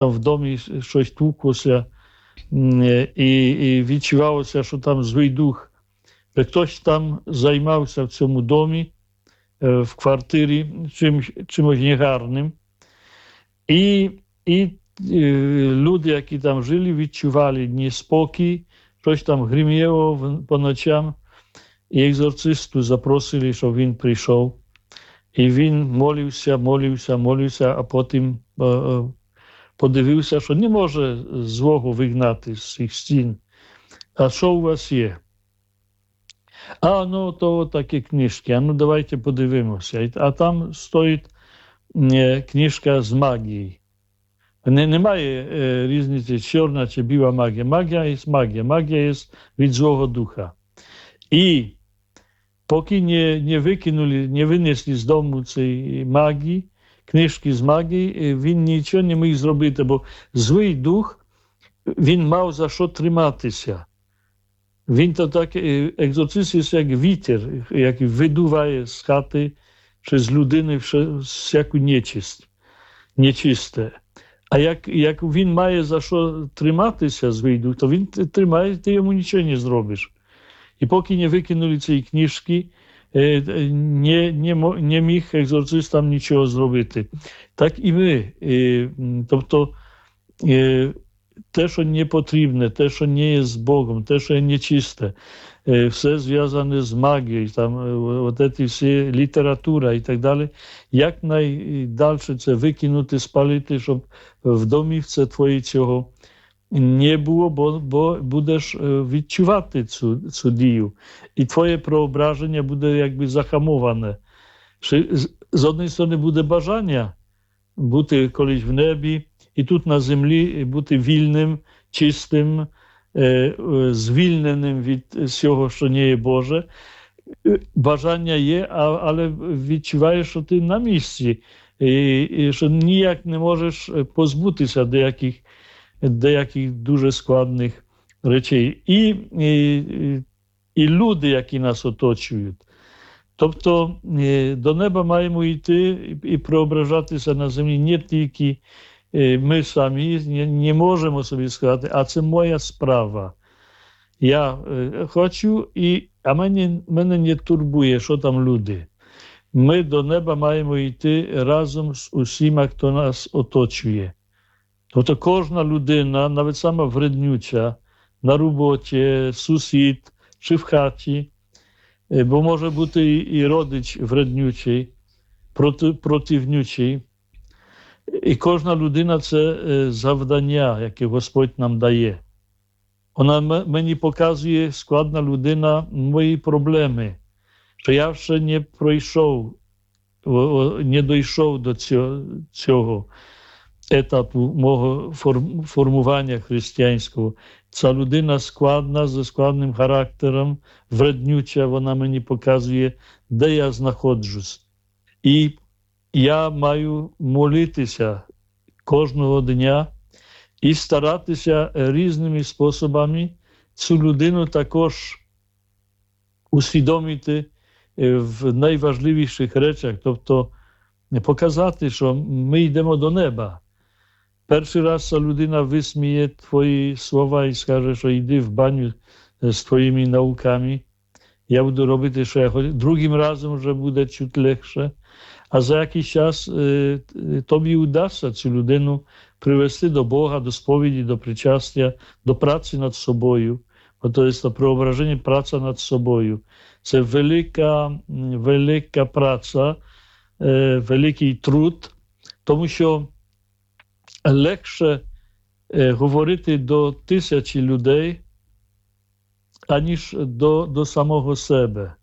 в домі щось тулося, і відчувалося, що там злий дух. Хтось там займався в цьому домі, в квартирі, чимось негарним. І люди, які там жили, відчували неспокій, щось там гриміло по ночам. І екзорцисту запросили, щоб він прийшов. І він молився, а потім подивився, що не може злого вигнати з цих стін. А що у вас є? Ну, то такі книжки. Ну, давайте подивимося. А там стоїть книжка з магії. Немає різниці, чорна чи біла магія. Магія є магія. Магія є від злого духа. І поки не викинули, не винесли з дому цієї магії, книжки з магії, він нічого не міг зробити, бо злий дух, він мав за що триматися. Він то так, екзорцист є як вітер, який видуває з хати чи з людини всяку нечисте. А як він має за що триматися, злий дух, то він тримає, ти йому нічого не зробиш. І поки не викинули цієї книжки, не міг екзорцист там нічого зробити. Так і ми. Тобто, те, що не потрібне, те, що не є з Богом, те, що є нечисте, все зв'язане з магією, там, от ці всі література і так далі, як найдальше це викинути, спалити, щоб в домівці твої цього не було, бо будеш відчувати цю дію. І твоє преображення буде якби захамоване. З однієї сторони буде бажання бути колись в небі, і тут на землі бути вільним, чистим, звільненим від всього, що не є Боже. Бажання є, але відчуваєш, що ти на місці, і що ніяк не можеш позбутися деяких дуже складних речей. І люди, які нас оточують. Тобто до неба маємо йти і преображатися на землі не тільки ми самі, не можемо собі сказати, а це моя справа. Я хочу, а мене не турбує, що там люди. Ми до неба маємо йти разом з усіма, хто нас оточує. Тобто кожна людина, навіть сама вреднюча, на роботі, сусід чи в хаті, бо може бути і родич вреднючий, противнючий. І кожна людина – це завдання, яке Господь нам дає. Вона мені показує, складна людина, мої проблеми, що я ще не пройшов, не дійшов до цього етапу мого формування християнського. Ця людина складна, зі складним характером, вреднюча, вона мені показує, де я знаходжусь. І я маю молитися кожного дня і старатися різними способами цю людину також усвідомити в найважливіших речах, тобто показати, що ми йдемо до неба. Перший раз ця людина висміє твої слова і скаже, що йди в баню з твоїми науками, я буду робити, що я хочу. Другим разом вже буде чуть легше. А за якийсь час тобі вдасться цю людину привести до Бога, до сповіді, до причастя, до праці над собою. Тобто є преображення, праця над собою. Це велика праця, великий труд, тому що легше говорити до 1000 людей, аніж до самого себе.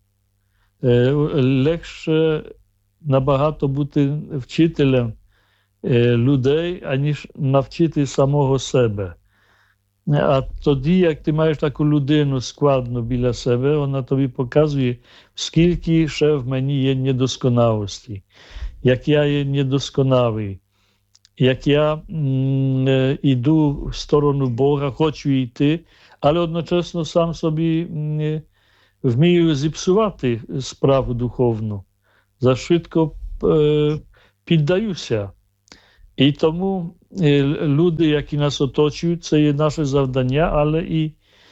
Легше набагато бути вчителем людей, аніж навчити самого себе. А тоді, як ти маєш таку людину складну біля себе, вона тобі показує, скільки ще в мені є недосконалості, як я є недосконалий, як я йду в сторону Бога, хочу йти, але одночасно сам собі вмію зіпсувати справу духовну. Зашвидко піддаюся. І тому люди, які нас оточують, це є наше завдання, але і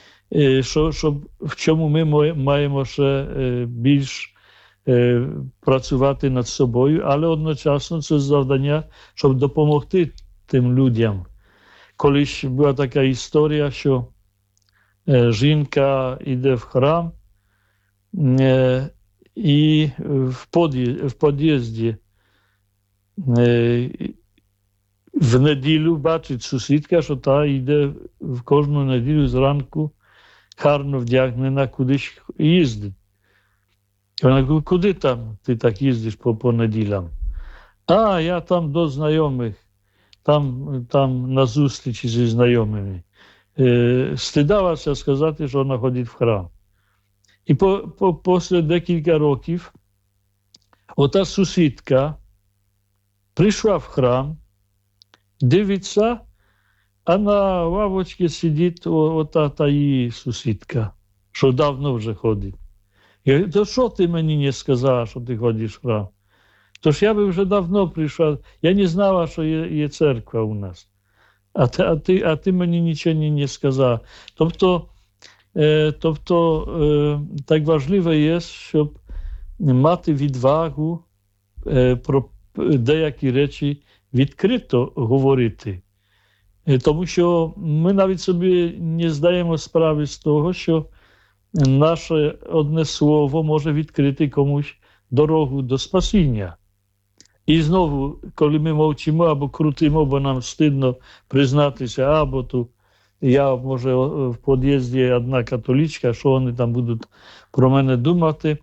в чому ми маємо ще більш працювати над собою, але одночасно це завдання, щоб допомогти тим людям. Колись була така історія, що жінка йде в храм і в під'їзді в неділю бачить сусідка, що та йде в кожну неділю зранку гарно вдягнена, кудись їздить. Вона каже, куди там ти так їздиш по неділям? А, я там до знайомих, там на зустрічі зі знайомими. Стидалася сказати, що вона ходить в храм. І після декілька років ота сусідка прийшла в храм, дивиться, а на лавочці сидить ота її сусідка, що давно вже ходить. Я говорю, то що ти мені не сказала, що ти ходиш в храм? Тож я би вже давно прийшла, я не знала, що є церква у нас. А ти мені нічого не сказав. Тобто, так важливо є, щоб мати відвагу про деякі речі відкрито говорити. Тому що ми навіть собі не здаємо справи з того, що наше одне слово може відкрити комусь дорогу до спасіння. І знову, коли ми мовчимо або крутимо, бо нам стидно признатися, або тут я, може, в під'їзді одна католичка, що вони там будуть про мене думати,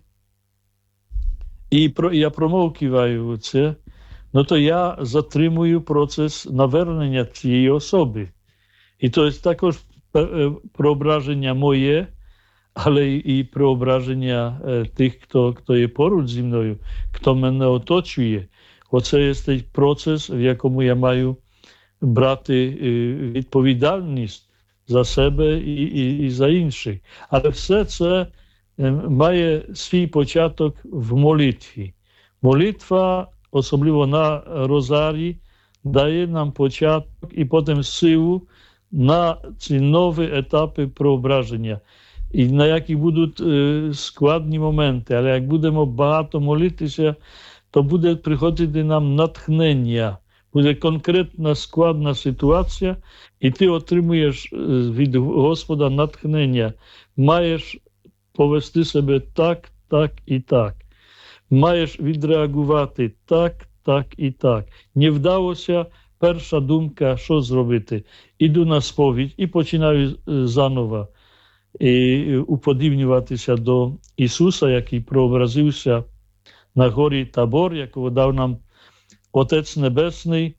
і я промовкиваю це, ну то я затримую процес навернення цієї особи. І то також преображення моє, але і преображення тих, хто є поруч зі мною, хто мене оточує. Оце є той процес, в якому я маю брати відповідальність за себе і за інших. Але все це має свій початок в молитві. Молитва, особливо на Розарії, дає нам початок і потім силу на ці нові етапи преображення. І на які будуть складні моменти. Але як будемо багато молитися, то буде приходити нам натхнення. Буде конкретна складна ситуація, і ти отримуєш від Господа натхнення. Маєш повести себе так, так і так. Маєш відреагувати так, так і так. Не вдалося, перша думка, що зробити. Іду на сповідь і починаю заново уподібнюватися до Ісуса, який прообразився на горі Табор, якого дав нам Отець Небесний,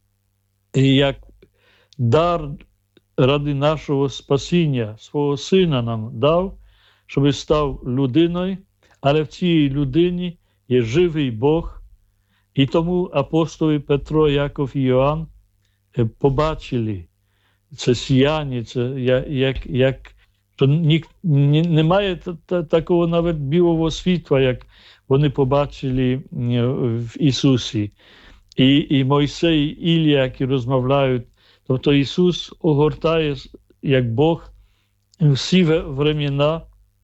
і як дар ради нашого спасіння, свого Сина нам дав, щоб став людиною, але в цій людині є живий Бог. І тому апостоли Петро, Яков і Йоанн побачили це сіяння, це що немає такого навіть білого світла, як вони побачили в Ісусі. І Мойсей, і Ілля, які розмовляють. Тобто Ісус огортає, як Бог, всі времена,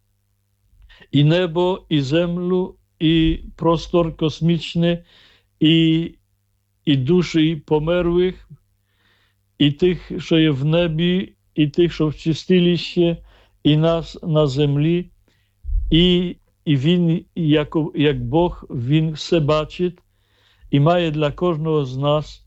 і небо, і землю, і простор космічний, і душі померлих, і тих, що є в небі, і тих, що в чистилищі, і нас на землі. І Він, як Бог, Він все бачить і має для кожного з нас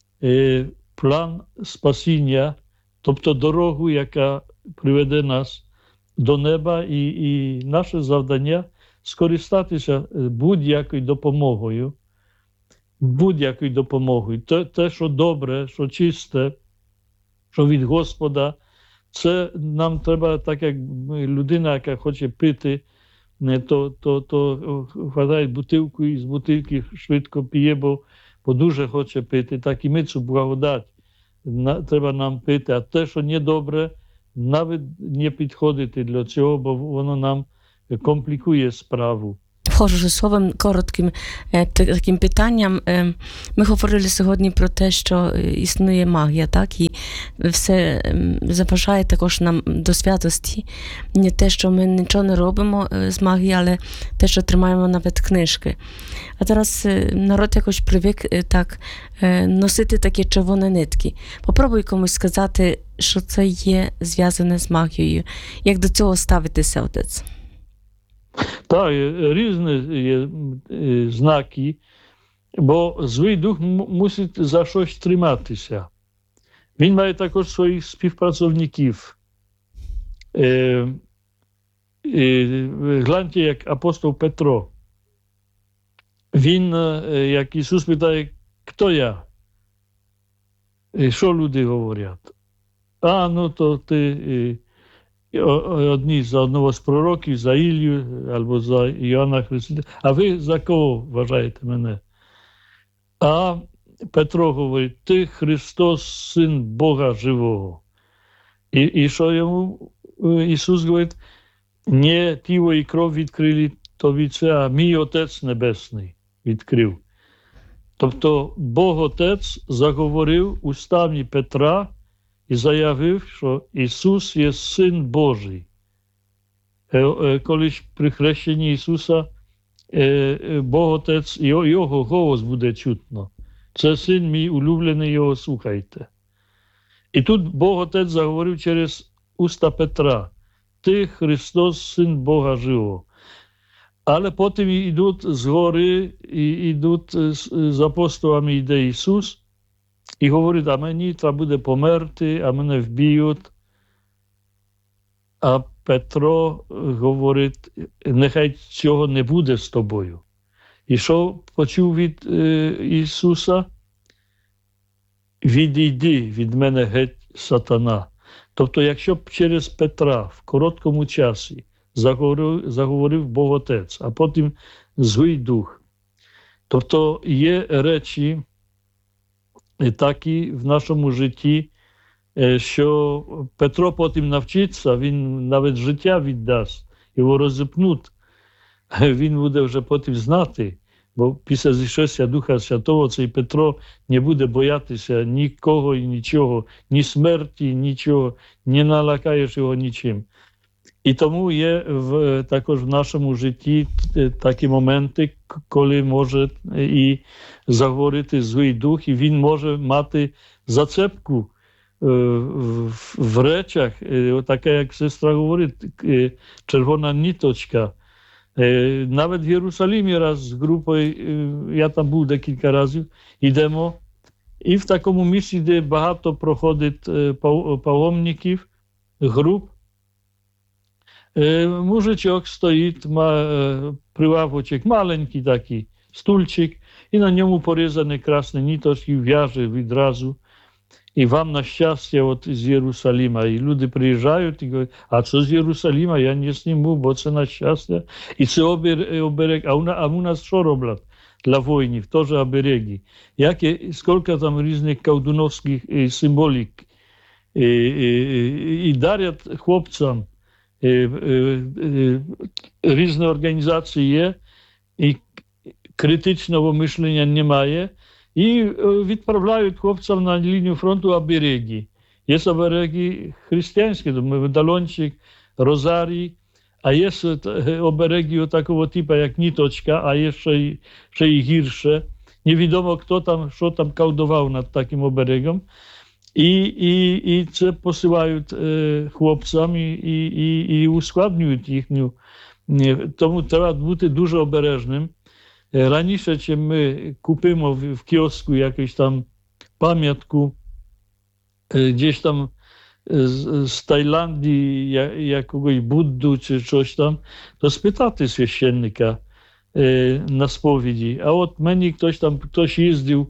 план спасіння, тобто дорогу, яка приведе нас до неба, і наше завдання скористатися будь-якою допомогою. Будь-якою допомогою. Те, що добре, що чисте, що від Господа, це нам треба, так як людина, яка хоче пити, то хватає бутилку і з бутилки швидко п'є, бо дуже хоче пити. Так і ми цю благодать треба нам пити. А те, що не добре, навіть не підходити для цього, бо воно нам комплікує справу. входжу словом коротким таким питанням. Ми говорили сьогодні про те, що існує магія, так? І все заважає також нам до святості. Не те, що ми нічого не робимо з магії, але те, що тримаємо навіть книжки. А зараз народ якось привик так носити такі червоні нитки. Попробуй комусь сказати, що це є зв'язане з магією. Як до цього ставитися, отець? Так, різні є знаки, бо злий дух мусить за щось триматися. Він має також своїх співпрацівників. Гляньте, як апостол Петро. Він, як Ісус питає, хто я? Що люди говорять? Ну то ти одні за одного з пророків, за Ілію або за Іоанна Хрестителя. А ви за кого вважаєте мене? А Петро говорить, ти Христос, Син Бога живого. І що йому Ісус говорить? Не тіло і кров відкрили тобі це, а мій Отець Небесний відкрив. Тобто Бог Отець заговорив устами Петра і заявив, що Ісус є Син Божий. Коли при хрещенні Ісуса Бог Отець, Його голос буде чутно. Це Син мій улюблений, Його слухайте. І тут Бог Отець заговорив через уста Петра. Ти Христос, Син Бога живого. Але потім йдуть згори, йдуть з апостолами, йде Ісус, і говорить, а мені треба буде померти, а мене вб'ють. А Петро говорить, нехай цього не буде з тобою. І що почув від Ісуса? Відійди від мене геть, сатана. Тобто, якщо б через Петра в короткому часі заговорив Бог Отець, а потім злий дух. Тобто є речі такі в нашому житті, що Петро потім навчиться, він навіть життя віддасть, його розіпнуть. Він буде вже потім знати, бо після зішестя Духа Святого цей Петро не буде боятися нікого і нічого, ні смерті, нічого, не налякаєш його нічим. І тому є також в нашому житті такі моменти, коли може і заговорити злий дух, і він може мати зацепку в речах, така, як сестра говорить, червона ниточка. Навіть в Єрусалимі раз з групою, я там був декілька разів, йдемо, і в такому місці, де багато проходить паломників, груп, мужичок стоїть, прилавочок, маленький такий стульчик, і на ньому порізані красні ниточки, в'яже відразу. І вам на щастя от з Єрусалима. І люди приїжджають і говорять, а що з Єрусалима? Я не зніму, бо це на щастя. І це оберег. А у нас що роблять для воїнів? Теж обереги. Скільки там різних колдуновських символік. І дарять хлопцям. Різні організації є, і критичного мислення немає. І відправляють хлопцям на лінію фронту обереги. Є обереги християнські, медальончик, розарій, а є обереги такого типу, як ниточка, а є ще й гірше. Невідомо, хто там, що там колдував над таким оберегом. І це посилають хлопцям і ускладнюють їхню. Тому треба бути дуже обережним. Раніше, чим ми купимо в кіоску якусь там пам'ятку, десь там з Таїландії, якогось Будду чи щось там, то спитати священника на сповіді. А от мені хтось їздив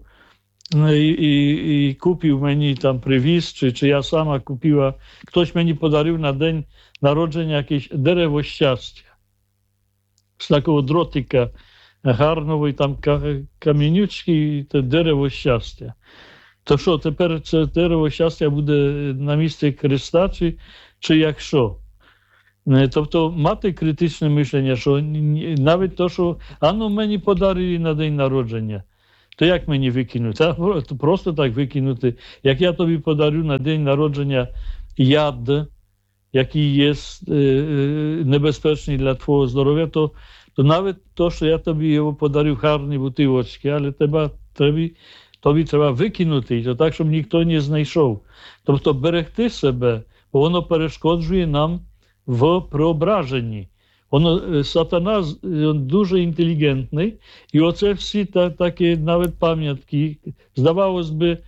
і купив мені там привіз, чи я сама купила, хтось мені подарив на день народження якесь дерево щастя. З такого дротика гарного, і там камінючки, це дерево щастя. То що, тепер це дерево щастя буде на місці Христа, чи якщо? Тобто мати критичне мислення, що навіть то, що мені подарили на день народження, то як мені викинути? Просто так викинути. Як я тобі подарю на день народження яд, який є небезпечний для твого здоров'я, то навіть то, що я тобі його подарив гарні бутилочки, але тобі треба викинути, то так, щоб ніхто не знайшов. Тобто берегти себе, бо воно перешкоджує нам в преображенні. Сатана дуже інтелігентний, і оце всі такі навіть пам'ятки, здавалось би,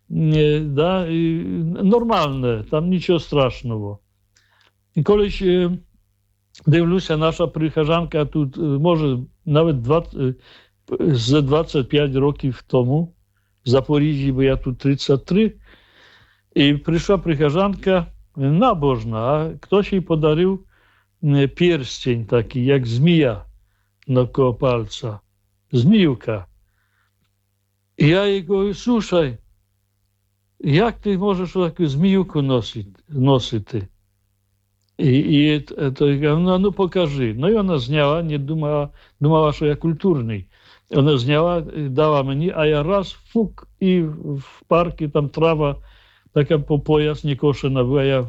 нормальне, там нічого страшного. І колись дивлюся, наша прихожанка тут, може, навіть з 25 років тому, в Запоріжжі, бо я тут 33, і прийшла прихожанка набожна, а хтось їй подарив перстень такий, як змія навколо пальця, зміюка. І я їй кажу, слушай, як ти можеш таку зміюку носити? І той каже, ну покажи. Ну і вона зняла, не думала, що я культурний. Вона зняла, дала мені, а я раз, фук, і в парку там трава така по пояс не кошена була,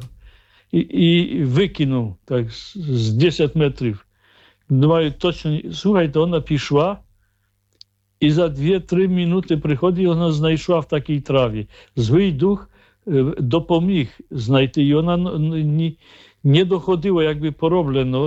і викинув так з 10 метрів. Думаю, точно, слухайте, вона пішла, і за 2-3 минути приходить, вона знайшла в такій траві. Злий дух допоміг знайти, і вона не доходило, якби пороблено,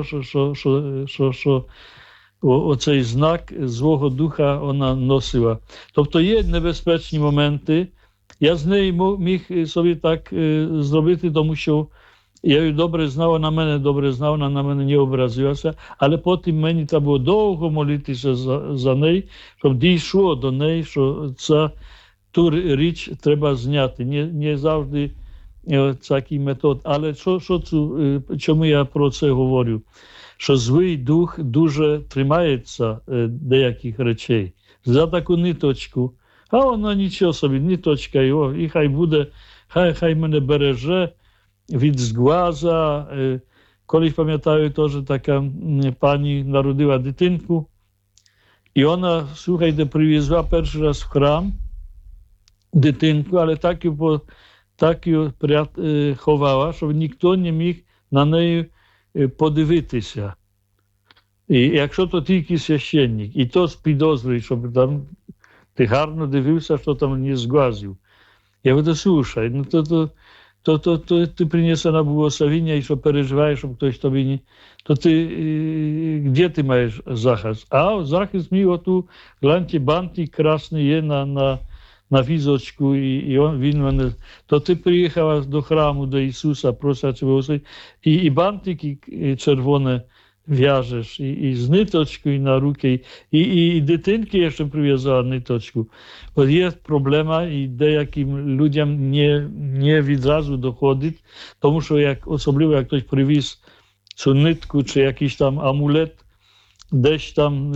що оцей знак злого духа вона носила. Тобто є небезпечні моменти. Я з нею міг собі так зробити, тому що я її добре знав, вона мене добре знала, вона на мене не образилася, але потім мені треба було довго молитися за неї, щоб дійшло до неї, що ту річ треба зняти. Не завжди такий метод. Але чому я про це говорю? Що злий дух дуже тримається деяких речей. За таку ниточку, а воно нічого собі, ниточка його, і хай буде, хай мене береже від зглаза. Колись пам'ятаю, теж така пані народила дитинку, і вона, слухайте, привезла перший раз в храм дитинку, але так її ховала, щоб ніхто не міг на неї подивитися. І якщо то тільки священник, і то з підозрою, щоб там ти гарно дивився, що там не зглазив. Я говорю, слушай, ну то ти принесена благословення, і що переживаєш, щоб хтось тобі не... То ти, де ти маєш захист? А захист мій оту, гляньте, бантик красний є на візочку, і він мене... То ти приїхала до храму, до Ісуса, просячи благословення, і бантики червоне в'яжеш, і з ниточкою на руки, і дитинки ще прив'язала ниточку. От є проблема, і деяким людям не відразу доходить, тому що особливо як хтось привіз цю нитку чи якийсь там амулет, десь там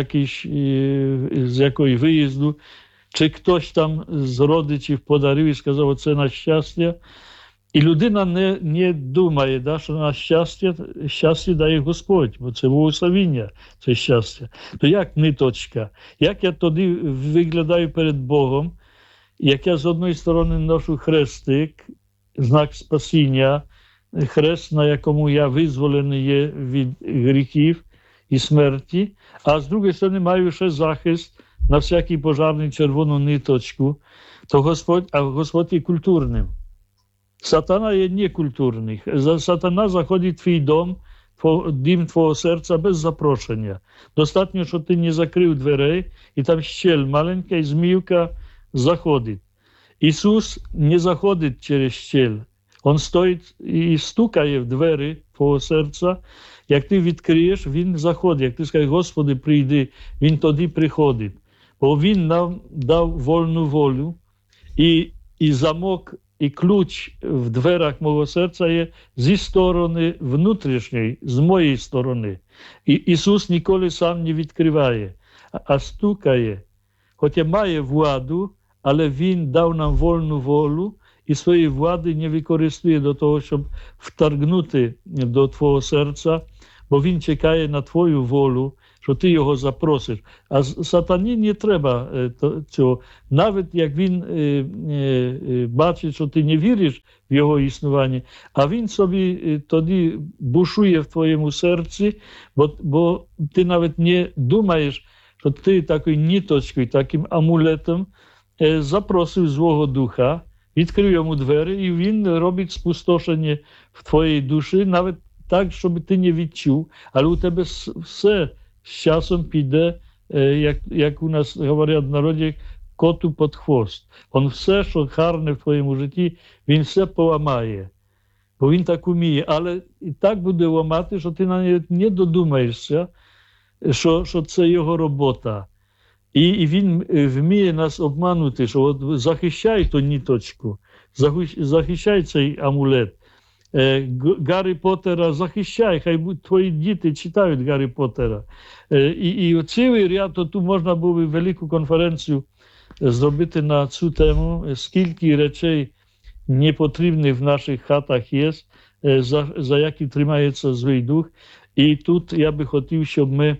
з якої виїзду, чи хтось там з родичів подарив і сказав, оце на щастя. І людина не думає, що на щастя дає Господь, бо це благословення, це щастя. То як ниточка? Як я тоді виглядаю перед Богом, як я з одної сторони ношу хрестик, знак спасіння, хрест, на якому я визволений є від гріхів і смерті, а з другої сторони маю ще захист на всякий пожарний червону ниточку, то Господь є культурним. Сатана є некультурний. Сатана заходить в твій дім твого серця без запрошення. Достатньо, що ти не закрив дверей, і там щель маленька, і зміюка заходить. Ісус не заходить через щель. Він стоїть і стукає в двері твого серця. Як ти відкриєш, він заходить. Як ти скажеш, Господи, прийди, він тоді приходить. Бо він нам дав вольну волю, і замок, і ключ в дверях мого серця є зі сторони внутрішньої, з моєї сторони. І Ісус ніколи сам не відкриває, а стукає. Хоча має владу, але Він дав нам вольну волю, і своєї влади не використовує до того, щоб вторгнути до твого серця, бо він чекає на твою волю, що ти його запросиш. А сатані не треба цього. Навіть як він бачить, що ти не віриш в його існування, а він собі тоді бушує в твоєму серці, бо ти навіть не думаєш, що ти такою ниточкою, таким амулетом запросив злого духа, відкрив йому двері, і він робить спустошення в твоїй душі, навіть так, щоб ти не відчув, але у тебе все з часом піде, як у нас говорять в народі, коту під хвост. Він все, що гарне в твоєму житті, він все поламає. Бо він так уміє, але і так буде ламати, що ти навіть не додумаєшся, що це його робота. І він вміє нас обманути, що от захищай ту ниточку, захищай цей амулет. Гаррі Поттера захищай, хай твої діти читають Гаррі Поттера. І цілий ряд, то тут можна було велику конференцію зробити на цю тему, скільки речей непотрібних в наших хатах є, за які тримається злий дух. І тут я би хотів, щоб ми,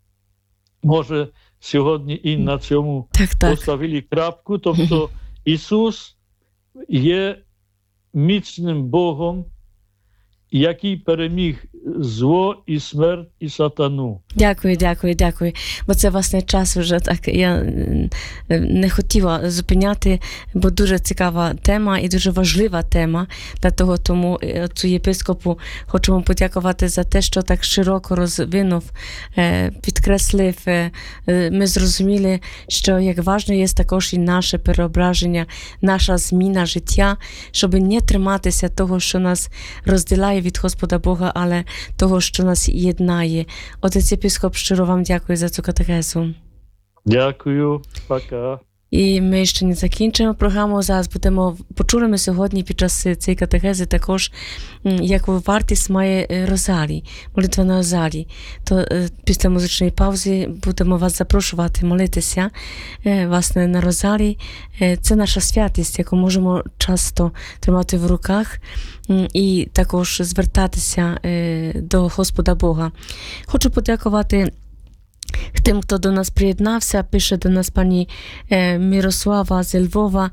може, сьогодні і на цьому поставили крапку. Тобто Ісус є міцним Богом, який переміг зло і смерть і сатану. Дякую. Бо це, власне, час вже так, я не хотіла зупиняти, бо дуже цікава тема і дуже важлива тема. Для того, тому цю єпископу хочемо подякувати за те, що так широко розвинув, підкреслив. Ми зрозуміли, що як важно є також і наше переображення, наша зміна життя, щоб не триматися того, що нас розділяє від Господа Бога, але того, що нас єднає. Отець єпископ, щиро вам дякую за цю катехезу. Дякую, пока. І ми ще не закінчимо програму. Зараз почули ми сьогодні під час цієї катехези також, яку вартість має розарій, молитва на розарій. То після музичної паузи будемо вас запрошувати молитися, власне, на розарій. Це наша святість, яку можемо часто тримати в руках і також звертатися до Господа Бога. Хочу подякувати тим, хто до нас приєднався. Пише до нас пані Мирослава з Львова,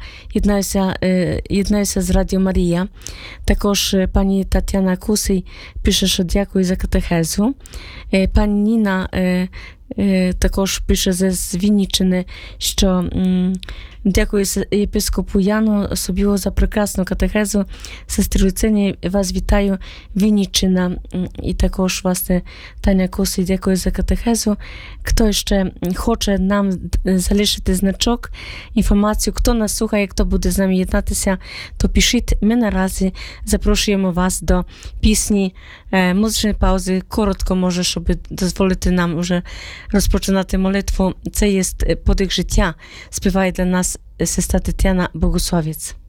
єднаюся з Радіо Марія. Також пані Тетяна Кусий пише, що дякую за катехезу. Пані Ніна також пише з Вінниччини, що дякую єпископу Яну Собілу за прекрасну катехезу. Сестри Люцині, вас вітаю, Вінниччина. І також, власне, Таня Кусий, дякую за катехезу. Хто ще хоче нам залишити значок, інформацію, хто нас слухає, хто буде з нами єднатися, то пишіть. Ми наразі запрошуємо вас до пісні, музичної паузи, коротко може, щоб дозволити нам вже розпочинати молитву. Це є подих життя. Співає для нас сестра Тетяна Богуславець.